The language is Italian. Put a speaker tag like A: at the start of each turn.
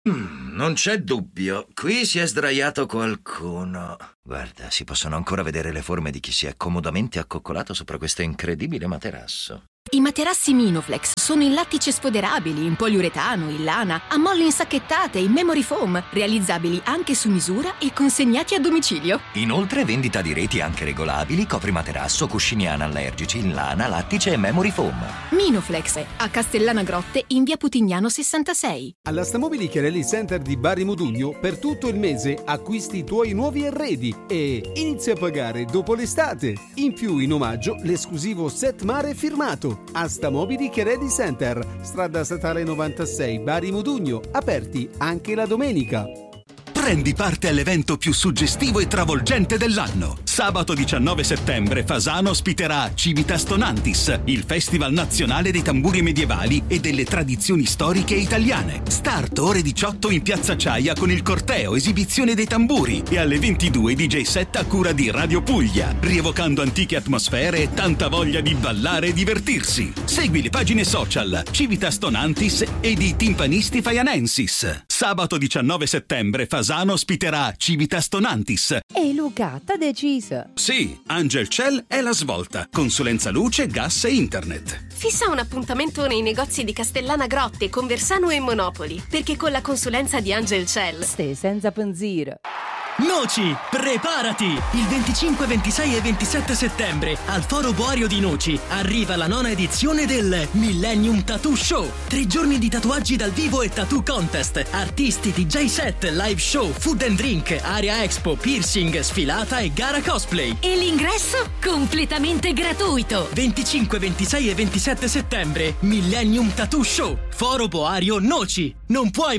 A: Non c'è dubbio, qui si è sdraiato qualcuno. Guarda, si possono ancora vedere le forme di chi si è comodamente accoccolato sopra questo incredibile materasso.
B: I materassi Minoflex sono in lattice sfoderabili, in poliuretano, in lana, a molle insacchettate, in memory foam, realizzabili anche su misura e consegnati a domicilio.
C: Inoltre vendita di reti anche regolabili, coprimaterasso, cuscini anallergici in lana, lattice e memory foam.
B: Minoflex, a Castellana Grotte in via Putignano 66.
D: Alla Stamobili Chiarelli Center di Bari Modugno per tutto il mese acquisti i tuoi nuovi arredi e inizia a pagare dopo l'estate. In più, in omaggio, l'esclusivo set mare firmato. A Stamobili Chiarelli Center, strada statale 96 Bari Modugno, aperti anche la domenica.
E: Prendi parte all'evento più suggestivo e travolgente dell'anno. Sabato 19 settembre Fasano ospiterà Civitas Tonantis, il festival nazionale dei tamburi medievali e delle tradizioni storiche italiane. Start ore 18 in Piazza Ciaia con il corteo, esibizione dei tamburi e alle 22 DJ set a cura di Radio Puglia, rievocando antiche atmosfere e tanta voglia di ballare e divertirsi. Segui le pagine social Civitas Tonantis e di Timpanisti Faianensis. Sabato 19 settembre Fasano ospiterà Civitas Tonantis.
F: E Luca, t'ha deciso?
E: Sì, Angel Cell è la svolta. Consulenza luce, gas e internet.
G: Fissa un appuntamento nei negozi di Castellana Grotte, Conversano e Monopoli, perché con la consulenza di Angel Cell
F: stai senza pensiero.
H: Noci, preparati! Il 25, 26 e 27 settembre al Foro Boario di Noci arriva la 9ª edizione del Millennium Tattoo Show. 3 giorni di tatuaggi dal vivo e tattoo contest, artisti, DJ set, live show, food and drink, area expo, piercing, sfilata e gara cosplay.
G: E l'ingresso completamente gratuito.
H: 25, 26 e 27 settembre Millennium Tattoo Show, Foro Boario Noci. Non puoi